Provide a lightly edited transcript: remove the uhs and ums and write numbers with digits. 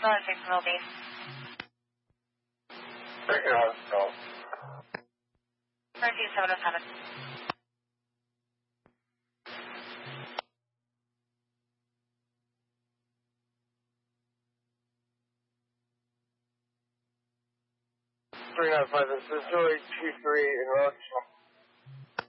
Hello, Jacksonville Base. Currently 707. This is Joey 23 in Rochester.